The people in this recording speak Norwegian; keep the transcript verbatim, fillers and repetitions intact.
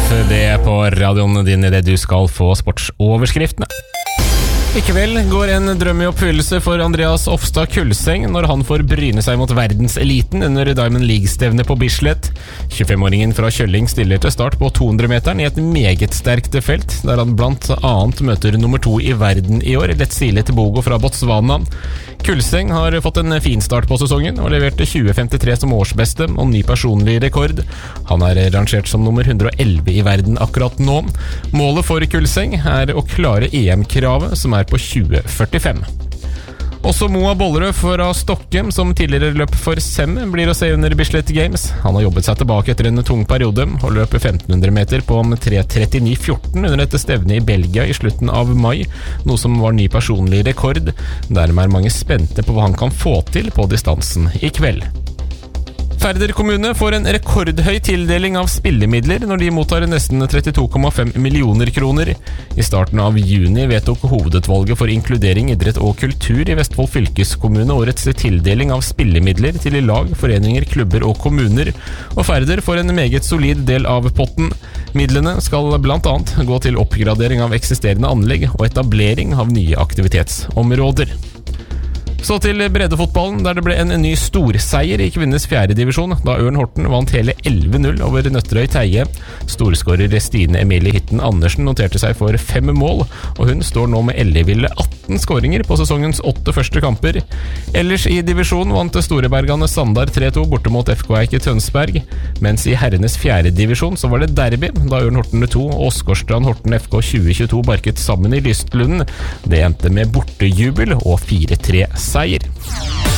Det er på radioen din I det du skal få sportsoverskriftene. I kveld går en drøm I oppfyllelse for Andreas Ofstad Kulseng når han får bryne seg mot verdenseliten under Diamond League-stevne på Bislett. tjuefem-åringen fra Kjølling stiller til start på to hundre meteren I et meget sterkt felt, der han blant annet møter nummer to I verden I år, Letsile Tebogo fra Botswana. Kulseng har fått en fin start på sesongen og leverte tjue femtitre som årsbeste og ny personlig rekord. Han er rangert som nummer hundre og elleve I verden akkurat nå. Målet for Kulseng er å klare EM-kravet, som er på tjue førtifem. Også Moa Bollerød fra Stokke, som tidligere løp for Sem, blir å se under Bislett Games. Han har jobbet seg tilbake etter en tung periode og løper femten hundre meter på om tre trettini fjorten under et stevne I Belgia I slutten av mai, noe som var ny personlig rekord. Dermed er mange spente på hva han kan få til på distansen I kveld. Færder kommune får en rekordhøy tildeling av spillemidler når de mottar nesten trettito komma fem millioner kroner. I starten av juni vedtok hovedutvalget for inkludering, idrett og kultur I Vestfold fylkeskommune årets tildeling av spillemidler til lag, foreninger, klubber og kommuner, og Færder får en meget solid del av potten. Midlene skal blant annet gå til oppgradering av eksisterende anlegg og etablering av nye aktivitetsområder. Så til breddefotballen, der det ble en ny storseier I kvinnes fjerde divisjon, da Ørn Horten vant hele elleve null over Nøtterøy Teie. Storskårer Stine Emilie Hitten Andersen noterte seg for fem mål, og hun står nå med elleville atten skåringer på sesongens åtte første kamper. Ellers I divisjonen vant Storebergane Sandar tre to borte mot F K Eike Tønsberg, mens I herrenes fjerde divisjon så var det derby, da Ørn Horten to og Åsgårdstrand Horten F K tjue tjueto barket sammen I Lystlunden. Det endte med bortejubel og fire tre seier.